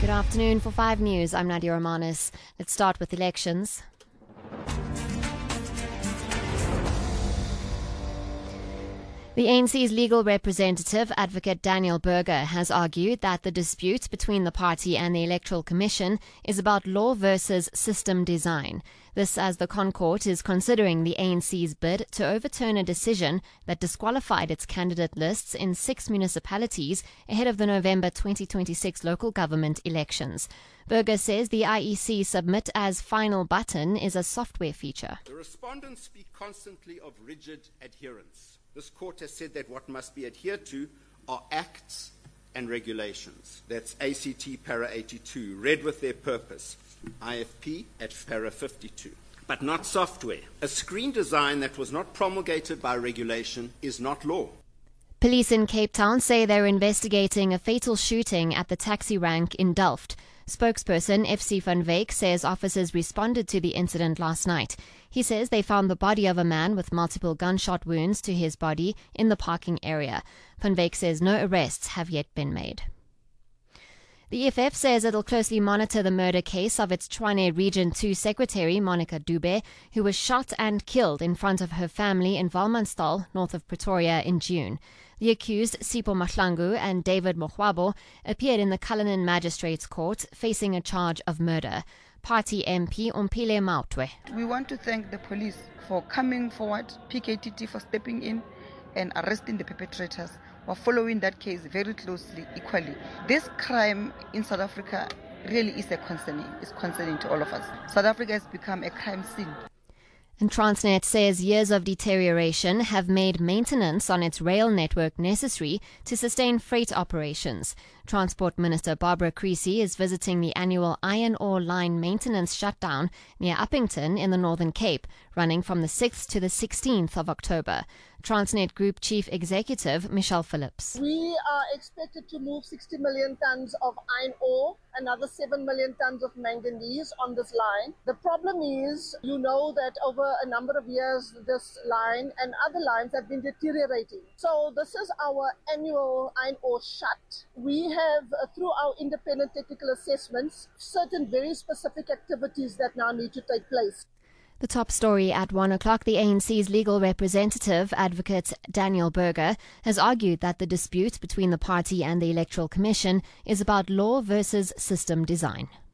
Good afternoon. For 5 News, I'm Nadia Romanis. Let's start with elections. The ANC's legal representative, Advocate Daniel Berger, has argued that the dispute between the party and the Electoral Commission is about law versus system design. This as the ConCourt is considering the ANC's bid to overturn a decision that disqualified its candidate lists in 6 municipalities ahead of the November 2026 local government elections. Berger says the IEC submit as final button is a software feature. The respondents speak constantly of rigid adherence. This court has said that what must be adhered to are acts and regulations. That's ACT para 82, read with their purpose, IFP at para 52. But not software. A screen design that was not promulgated by regulation is not law. Police in Cape Town say they're investigating a fatal shooting at the taxi rank in Delft. Spokesperson FC van Wyk says officers responded to the incident last night. He says they found the body of a man with multiple gunshot wounds to his body in the parking area. Van Wyk says no arrests have yet been made. The EFF says it'll closely monitor the murder case of its Tshwane Region 2 Secretary, Monica Dube, who was shot and killed in front of her family in Walmanstal, north of Pretoria, in June. The accused, Sipho Mahlangu and David Mohwabo, appeared in the Cullinan Magistrates Court facing a charge of murder. Party MP Umpile Mautwe. We want to thank the police for coming forward, PKTT for stepping in and arresting the perpetrators. We're following that case very closely, equally. This crime in South Africa really is concerning to all of us. South Africa has become a crime scene. And Transnet says years of deterioration have made maintenance on its rail network necessary to sustain freight operations. Transport Minister Barbara Creecy is visiting the annual iron ore line maintenance shutdown near Uppington in the Northern Cape, running from the 6th to the 16th of October. Transnet Group Chief Executive Michelle Phillips. We are expected to move 60 million tons of iron ore, another 7 million tons of manganese on this line. The problem is, you know that over a number of years, this line and other lines have been deteriorating. So this is our annual iron ore shut. We have, through our independent technical assessments, certain very specific activities that now need to take place. The top story at 1 o'clock, the ANC's legal representative, Advocate Daniel Berger, has argued that the dispute between the party and the Electoral Commission is about law versus system design.